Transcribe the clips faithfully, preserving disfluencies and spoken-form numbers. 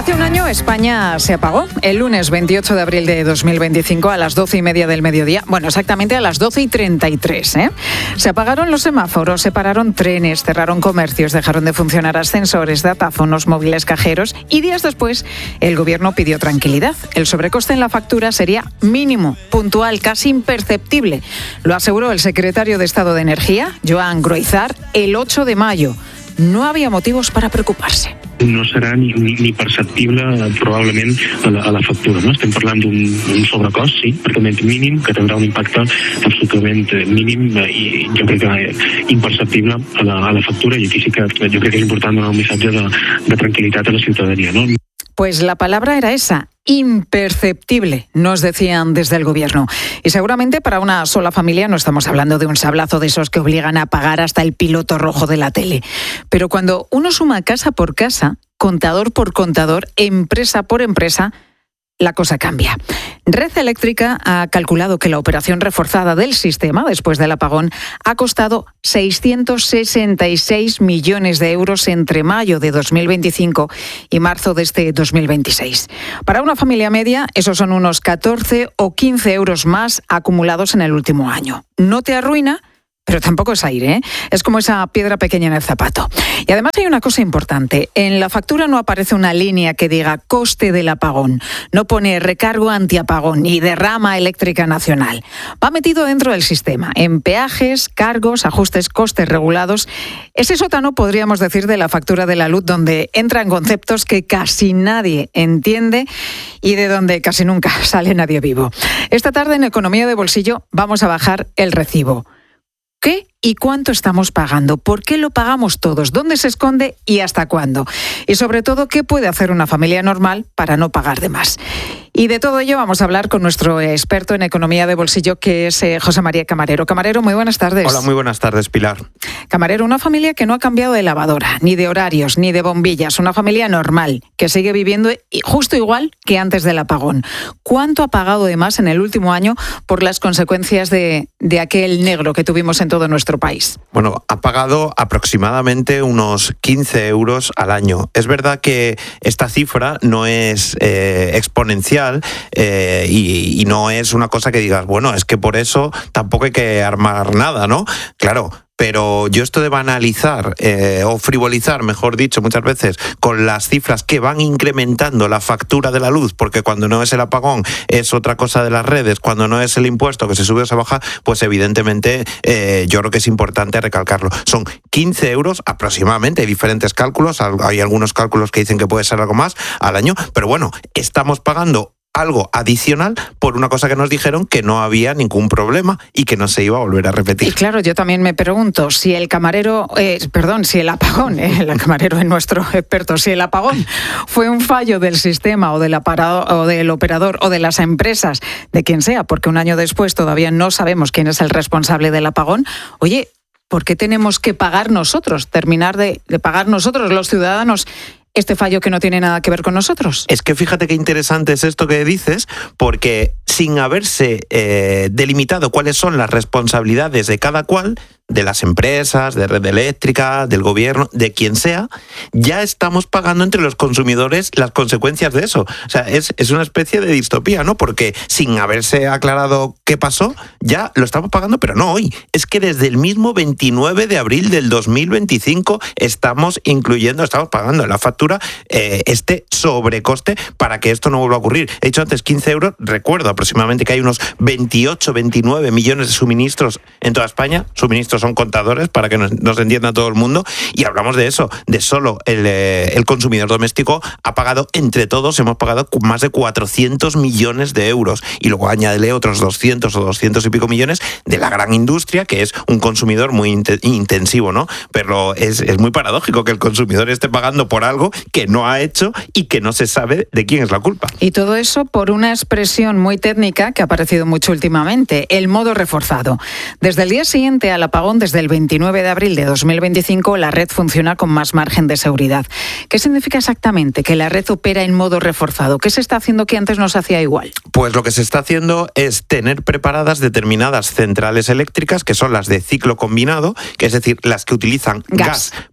Hace un año España se apagó. El lunes veintiocho de abril de dos mil veinticinco a las doce y media del mediodía. Bueno, exactamente a las doce y treinta y tres. ¿eh? Se apagaron los semáforos, se pararon trenes, cerraron comercios, dejaron de funcionar ascensores, datáfonos, móviles cajeros y días después el gobierno pidió tranquilidad. El sobrecoste en la factura sería mínimo, puntual, casi imperceptible. Lo aseguró el secretario de Estado de Energía, Joan Groizar, el ocho de mayo. No había motivos para preocuparse. No serà ni, ni, ni perceptible probablement a la, a la factura. No? Estem parlant d'un sobrecost, sí, absolutament mínim, que tindrà un impacte absolutament mínim i jo crec que imperceptible a la, a la factura, i aquí sí que jo crec que és important donar un missatge de, de tranquil·litat a la ciutadania. No? Pues la palabra era esa, imperceptible, nos decían desde el gobierno. Y seguramente para una sola familia no estamos hablando de un sablazo de esos que obligan a pagar hasta el piloto rojo de la tele. Pero cuando uno suma casa por casa, contador por contador, empresa por empresa, la cosa cambia. Red Eléctrica ha calculado que la operación reforzada del sistema después del apagón ha costado seiscientos sesenta y seis millones de euros entre mayo de dos mil veinticinco y marzo de este dos mil veintiséis. Para una familia media, esos son unos catorce o quince euros más acumulados en el último año. No te arruina, pero tampoco es aire, ¿eh? Es como esa piedra pequeña en el zapato. Y además hay una cosa importante. En la factura no aparece una línea que diga coste del apagón. No pone recargo antiapagón ni derrama eléctrica nacional. Va metido dentro del sistema, en peajes, cargos, ajustes, costes regulados. Ese sótano, podríamos decir, de la factura de la luz, donde entran conceptos que casi nadie entiende y de donde casi nunca sale nadie vivo. Esta tarde en Economía de Bolsillo vamos a bajar el recibo. ¿Qué y cuánto estamos pagando? ¿Por qué lo pagamos todos? ¿Dónde se esconde y hasta cuándo? Y sobre todo, ¿qué puede hacer una familia normal para no pagar de más? Y de todo ello vamos a hablar con nuestro experto en economía de bolsillo, que es eh, José María Camarero. Camarero, muy buenas tardes. Hola, muy buenas tardes, Pilar. Camarero, una familia que no ha cambiado de lavadora, ni de horarios, ni de bombillas. Una familia normal, que sigue viviendo justo igual que antes del apagón. ¿Cuánto ha pagado de más en el último año por las consecuencias de, de aquel negro que tuvimos en todo nuestro país? Bueno, ha pagado aproximadamente unos quince euros al año. Es verdad que esta cifra no es eh, exponencial, Eh, y, y no es una cosa que digas, bueno, es que por eso tampoco hay que armar nada, ¿no? Claro. Pero yo esto de banalizar eh, o frivolizar, mejor dicho, muchas veces con las cifras que van incrementando la factura de la luz, porque cuando no es el apagón es otra cosa de las redes, cuando no es el impuesto que se sube o se baja, pues evidentemente eh, yo creo que es importante recalcarlo. Son quince euros aproximadamente, hay diferentes cálculos, hay algunos cálculos que dicen que puede ser algo más al año, pero bueno, estamos pagando algo adicional por una cosa que nos dijeron que no había ningún problema y que no se iba a volver a repetir. Y claro, yo también me pregunto si el camarero, eh, perdón, si el apagón, eh, el camarero es nuestro experto, si el apagón fue un fallo del sistema o del aparado, o del operador o de las empresas, de quien sea, porque un año después todavía no sabemos quién es el responsable del apagón. Oye, ¿por qué tenemos que pagar nosotros, terminar de, de pagar nosotros los ciudadanos este fallo que no tiene nada que ver con nosotros? Es que fíjate qué interesante es esto que dices, porque sin haberse eh, delimitado cuáles son las responsabilidades de cada cual, de las empresas, de Red Eléctrica, del gobierno, de quien sea, ya estamos pagando entre los consumidores las consecuencias de eso. O sea, es, es una especie de distopía, ¿no? Porque sin haberse aclarado qué pasó, ya lo estamos pagando, pero no hoy. Es que desde el mismo veintinueve de abril del dos mil veinticinco estamos incluyendo, estamos pagando en la factura eh, este sobrecoste para que esto no vuelva a ocurrir. He dicho antes quince euros, recuerdo aproximadamente que hay unos veintiocho, veintinueve millones de suministros en toda España. Suministros son contadores para que nos, nos entienda todo el mundo, y hablamos de eso, de solo el, eh, el consumidor doméstico ha pagado, entre todos hemos pagado más de cuatrocientos millones de euros, y luego añádele otros doscientos o doscientos y pico millones de la gran industria, que es un consumidor muy int- intensivo, ¿no? Pero es, es muy paradójico que el consumidor esté pagando por algo que no ha hecho y que no se sabe de quién es la culpa. Y todo eso por una expresión muy técnica que ha aparecido mucho últimamente, el modo reforzado. Desde el día siguiente al apagón, desde el veintinueve de abril de dos mil veinticinco, la red funciona con más margen de seguridad. ¿Qué significa exactamente que la red opera en modo reforzado? ¿Qué se está haciendo que antes no se hacía igual? Pues lo que se está haciendo es tener preparadas determinadas centrales eléctricas, que son las de ciclo combinado, que es decir, las que utilizan gas, gas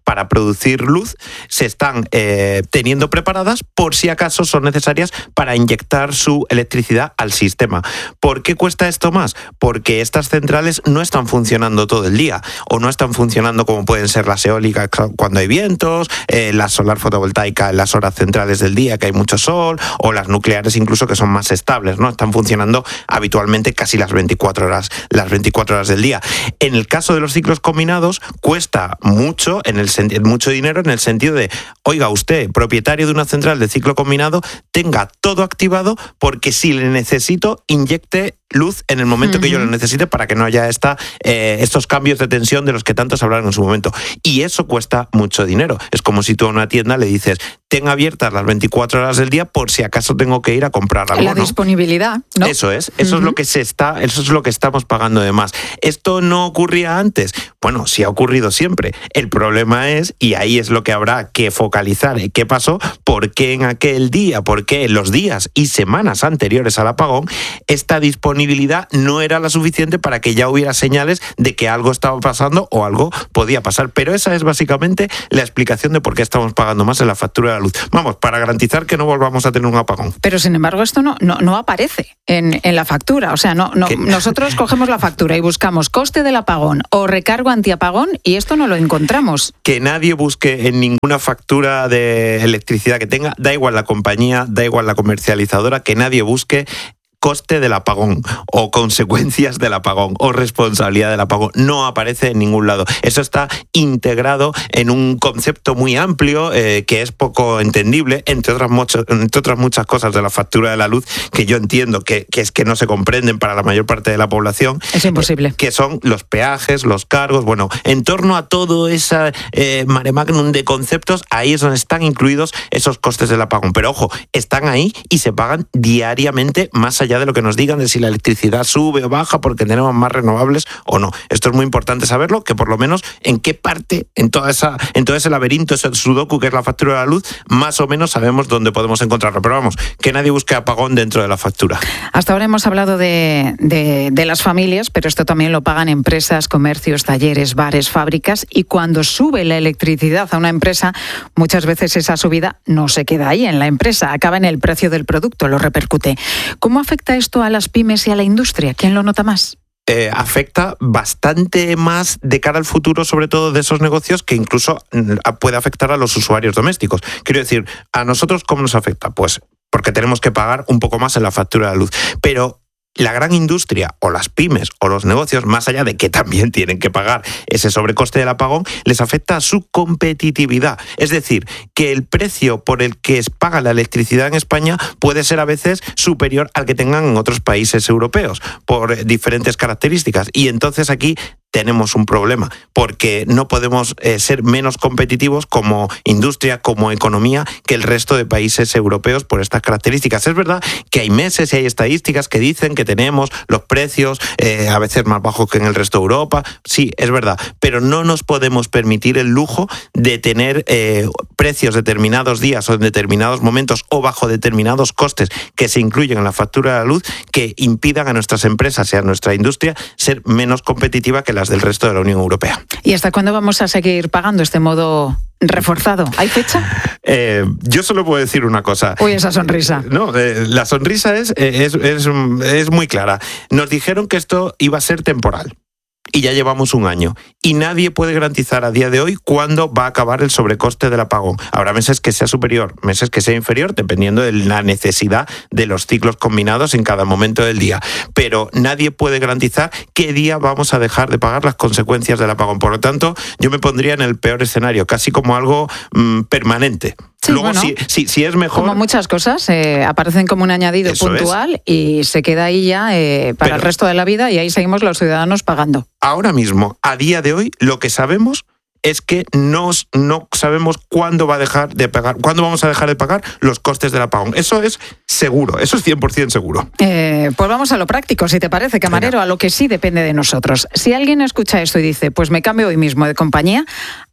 para producir luz se están eh, teniendo preparadas por si acaso son necesarias para inyectar su electricidad al sistema. ¿Por qué cuesta esto más? Porque estas centrales no están funcionando todo el día o no están funcionando como pueden ser las eólicas cuando hay vientos, eh, la solar fotovoltaica en las horas centrales del día que hay mucho sol, o las nucleares incluso que son más estables, ¿no? Están funcionando habitualmente casi las veinticuatro horas, las veinticuatro horas del día. En el caso de los ciclos combinados cuesta mucho, en el mucho dinero en el sentido de, oiga usted, propietario de una central de ciclo combinado, tenga todo activado porque si le necesito, inyecte luz en el momento uh-huh. que yo lo necesite para que no haya esta, eh, estos cambios de tensión de los que tantos hablaron en su momento. Y eso cuesta mucho dinero. Es como si tú a una tienda le dices, ten abiertas las veinticuatro horas del día por si acaso tengo que ir a comprar algo. La ¿no? disponibilidad, ¿no? Eso es, eso uh-huh. es lo que se está, eso es lo que estamos pagando de más. ¿Esto no ocurría antes? Bueno, sí ha ocurrido siempre. El problema es, y ahí es lo que habrá que focalizar, ¿qué pasó? ¿Por qué en aquel día, por qué en los días y semanas anteriores al apagón, esta disponibilidad no era la suficiente para que ya hubiera señales de que algo estaba pasando o algo podía pasar? Pero esa es básicamente la explicación de por qué estamos pagando más en la factura de la luz. Vamos, para garantizar que no volvamos a tener un apagón. Pero sin embargo esto no, no, no aparece en, en la factura. O sea, no, no nosotros cogemos la factura y buscamos coste del apagón o recargo antiapagón y esto no lo encontramos. Que nadie busque en ninguna factura de electricidad que tenga, da igual la compañía, da igual la comercializadora, que nadie busque coste del apagón o consecuencias del apagón o responsabilidad del apagón. No aparece en ningún lado. Eso está integrado en un concepto muy amplio eh, que es poco entendible, entre otras, mucho, entre otras muchas cosas de la factura de la luz que yo entiendo que, que es que no se comprenden para la mayor parte de la población. Es imposible. Eh, que son los peajes, los cargos, bueno, en torno a todo ese eh, mare magnum de conceptos, ahí es donde están incluidos esos costes del apagón. Pero ojo, están ahí y se pagan diariamente más allá de lo que nos digan de si la electricidad sube o baja porque tenemos más renovables o no. Esto es muy importante saberlo, que por lo menos en qué parte, en toda esa, en todo ese laberinto, ese sudoku que es la factura de la luz, más o menos sabemos dónde podemos encontrarlo. Pero vamos, que nadie busque apagón dentro de la factura. Hasta ahora hemos hablado de, de, de las familias, pero esto también lo pagan empresas, comercios, talleres, bares, fábricas, y cuando sube la electricidad a una empresa, muchas veces esa subida no se queda ahí en la empresa, acaba en el precio del producto, lo repercute. ¿Cómo afecta esto a las pymes y a la industria? ¿Quién lo nota más? Eh, afecta bastante más de cara al futuro, sobre todo de esos negocios, que incluso puede afectar a los usuarios domésticos. Quiero decir, ¿a nosotros cómo nos afecta? Pues porque tenemos que pagar un poco más en la factura de la luz. Pero la gran industria o las pymes o los negocios, más allá de que también tienen que pagar ese sobrecoste del apagón, les afecta a su competitividad. Es decir, que el precio por el que paga la electricidad en España puede ser a veces superior al que tengan en otros países europeos por diferentes características. Y entonces aquí tenemos un problema, porque no podemos eh, ser menos competitivos como industria, como economía, que el resto de países europeos por estas características. Es verdad que hay meses y hay estadísticas que dicen que tenemos los precios eh, a veces más bajos que en el resto de Europa. Sí, es verdad, pero no nos podemos permitir el lujo de tener eh, precios determinados días o en determinados momentos o bajo determinados costes que se incluyen en la factura de la luz que impidan a nuestras empresas y a nuestra industria ser menos competitiva que las del resto de la Unión Europea. ¿Y hasta cuándo vamos a seguir pagando este modo reforzado? ¿Hay fecha? Eh, yo solo puedo decir una cosa. Uy, esa sonrisa. No, eh, la sonrisa es, es, es, es muy clara. Nos dijeron que esto iba a ser temporal. Y ya llevamos un año. Y nadie puede garantizar a día de hoy cuándo va a acabar el sobrecoste del apagón. Habrá meses que sea superior, meses que sea inferior, dependiendo de la necesidad de los ciclos combinados en cada momento del día. Pero nadie puede garantizar qué día vamos a dejar de pagar las consecuencias del apagón. Por lo tanto, yo me pondría en el peor escenario, casi como algo mmm, permanente. Sí, Luego, bueno, si, si, si es mejor... Como muchas cosas, eh, aparecen como un añadido puntual es. Y se queda ahí ya eh, para Pero, el resto de la vida y ahí seguimos los ciudadanos pagando. Ahora mismo, a día de hoy, lo que sabemos es que no, no sabemos cuándo va a dejar de pagar, cuándo vamos a dejar de pagar los costes del apagón. Eso es seguro, eso es cien por ciento seguro. Eh, pues vamos a lo práctico, si te parece, camarero, Venga. A lo que sí depende de nosotros. Si alguien escucha esto y dice, pues me cambio hoy mismo de compañía,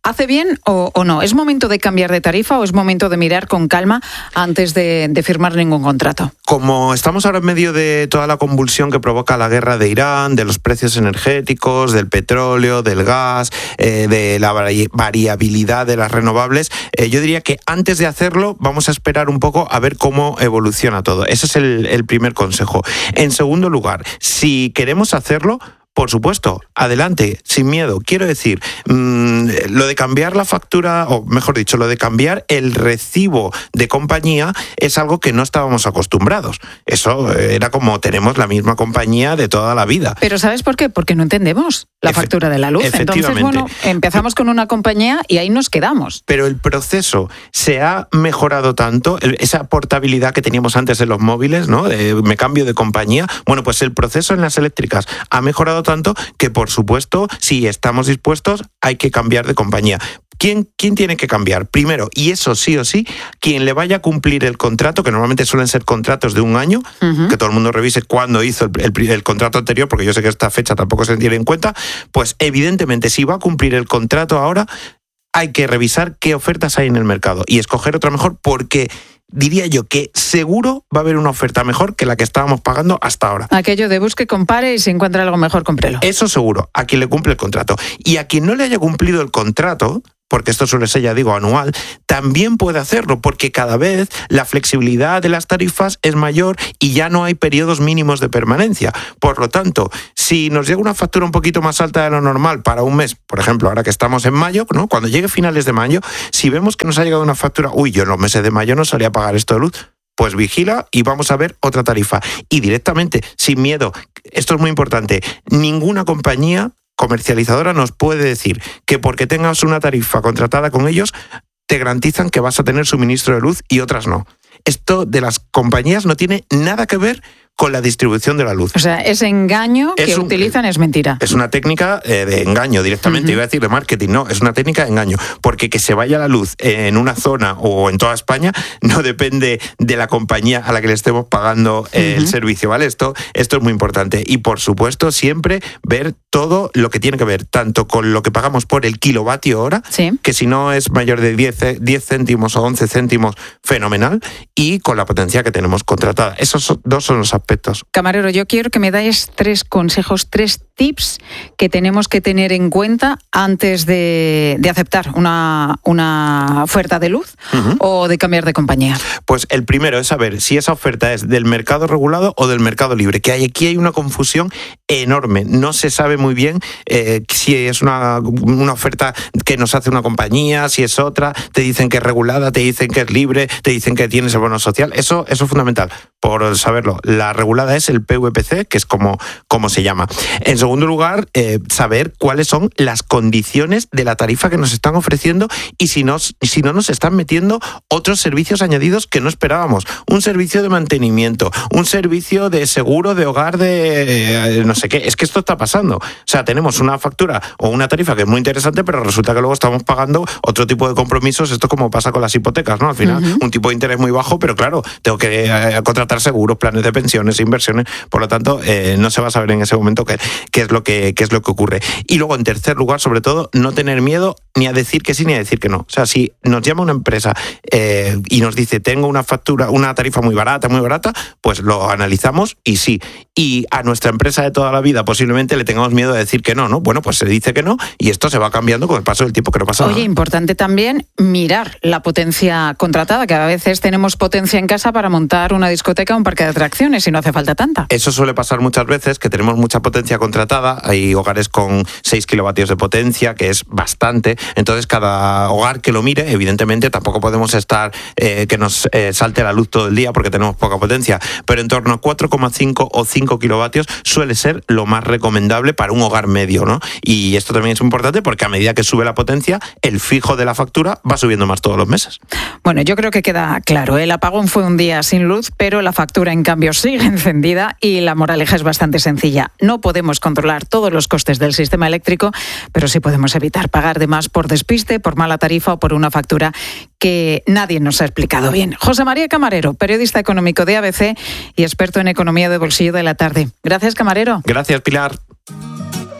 ¿Hace bien o, o no? ¿Es momento de cambiar de tarifa o es momento de mirar con calma antes de, de firmar ningún contrato? Como estamos ahora en medio de toda la convulsión que provoca la guerra de Irán, de los precios energéticos, del petróleo, del gas, eh, de la vari- variabilidad de las renovables, eh, yo diría que antes de hacerlo vamos a esperar un poco a ver cómo evoluciona todo. Ese es el, el primer consejo. En segundo lugar, si queremos hacerlo, por supuesto, adelante, sin miedo. Quiero decir, mmm, lo de cambiar la factura, o mejor dicho, lo de cambiar el recibo de compañía es algo que no estábamos acostumbrados. Eso era como tenemos la misma compañía de toda la vida. Pero ¿sabes por qué? Porque no entendemos la Efe- factura de la luz. efectivamente. Entonces, bueno, empezamos con una compañía y ahí nos quedamos. Pero el proceso se ha mejorado tanto, el- esa portabilidad que teníamos antes en los móviles, ¿no? De, me cambio de compañía. Bueno, pues el proceso en las eléctricas ha mejorado tanto que, por supuesto, si estamos dispuestos, hay que cambiar de compañía. ¿Quién, ¿Quién tiene que cambiar? Primero, y eso sí o sí, quien le vaya a cumplir el contrato, que normalmente suelen ser contratos de un año, uh-huh. que todo el mundo revise cuándo hizo el, el, el contrato anterior, porque yo sé que esta fecha tampoco se tiene en cuenta, pues evidentemente si va a cumplir el contrato ahora, hay que revisar qué ofertas hay en el mercado y escoger otra mejor, porque diría yo que seguro va a haber una oferta mejor que la que estábamos pagando hasta ahora. Aquello de busque, compare y si encuentra algo mejor, cómprelo. Eso seguro, a quien le cumple el contrato. Y a quien no le haya cumplido el contrato, porque esto suele ser, ya digo, anual, también puede hacerlo, porque cada vez la flexibilidad de las tarifas es mayor y ya no hay periodos mínimos de permanencia. Por lo tanto, si nos llega una factura un poquito más alta de lo normal para un mes, por ejemplo, ahora que estamos en mayo, ¿no? Cuando llegue finales de mayo, si vemos que nos ha llegado una factura, uy, yo en los meses de mayo no solía pagar esto de luz, pues vigila y vamos a ver otra tarifa. Y directamente, sin miedo, esto es muy importante, ninguna compañía comercializadora nos puede decir que porque tengas una tarifa contratada con ellos te garantizan que vas a tener suministro de luz y otras no. Esto de las compañías no tiene nada que ver con la distribución de la luz. O sea, ese engaño es que un, utilizan es mentira. Es una técnica eh, de engaño directamente, uh-huh. iba a decir de marketing, no, es una técnica de engaño, porque que se vaya la luz en una zona o en toda España no depende de la compañía a la que le estemos pagando eh, uh-huh. el servicio, ¿vale? Esto, esto es muy importante. Y por supuesto, siempre ver todo lo que tiene que ver, tanto con lo que pagamos por el kilovatio hora, sí. que si no es mayor de diez, diez céntimos o once céntimos, fenomenal, y con la potencia que tenemos contratada. Esos dos son los aspectos. Camarero, yo quiero que me dais tres consejos, tres tips que tenemos que tener en cuenta antes de, de aceptar una, una oferta de luz uh-huh. o de cambiar de compañía. Pues el primero es saber si esa oferta es del mercado regulado o del mercado libre, que hay, aquí hay una confusión enorme. No se sabe muy bien eh, si es una, una oferta que nos hace una compañía, si es otra, te dicen que es regulada, te dicen que es libre, te dicen que tienes el bono social. Eso, eso es fundamental, por saberlo. La regulada es el P V P C, que es como, como se llama. En segundo lugar, eh, saber cuáles son las condiciones de la tarifa que nos están ofreciendo y si, nos, si no nos están metiendo otros servicios añadidos que no esperábamos. Un servicio de mantenimiento, un servicio de seguro de hogar de eh, no sé qué. Es que esto está pasando. O sea, tenemos una factura o una tarifa que es muy interesante, pero resulta que luego estamos pagando otro tipo de compromisos. Esto es como pasa con las hipotecas, ¿no? Al final, uh-huh. un tipo de interés muy bajo, pero claro, tengo que eh, contratar seguros, planes de pensiones, inversiones. Por lo tanto, eh, no se va a saber en ese momento qué, qué es lo que qué es lo que ocurre. Y luego, en tercer lugar, sobre todo, no tener miedo ni a decir que sí ni a decir que no. O sea, si nos llama una empresa eh, y nos dice tengo una factura, una tarifa muy barata, muy barata, pues lo analizamos y sí. Y a nuestra empresa de toda la vida posiblemente le tengamos miedo de decir que no, ¿no? Bueno, pues se dice que no y esto se va cambiando con el paso del tiempo, que no pasa nada. Oye, importante también mirar la potencia contratada, que a veces tenemos potencia en casa para montar una discoteca o un parque de atracciones y no hace falta tanta. Eso suele pasar muchas veces, que tenemos mucha potencia contratada. Hay hogares con seis kilovatios de potencia, que es bastante. Entonces, cada hogar que lo mire, evidentemente, tampoco podemos estar eh, que nos eh, salte la luz todo el día porque tenemos poca potencia. Pero en torno a cuatro coma cinco o cinco kilovatios suele ser lo más recomendable para un hogar medio, ¿no? Y esto también es importante porque a medida que sube la potencia, el fijo de la factura va subiendo más todos los meses. Bueno, yo creo que queda claro. El apagón fue un día sin luz, pero la factura, en cambio, sigue encendida y la moraleja es bastante sencilla. No podemos controlar todos los costes del sistema eléctrico, pero sí podemos evitar pagar de más por despiste, por mala tarifa o por una factura que nadie nos ha explicado bien. José María Camarero, periodista económico de A B C y experto en economía de bolsillo de la tarde. Gracias, Camarero. Gracias, Pilar.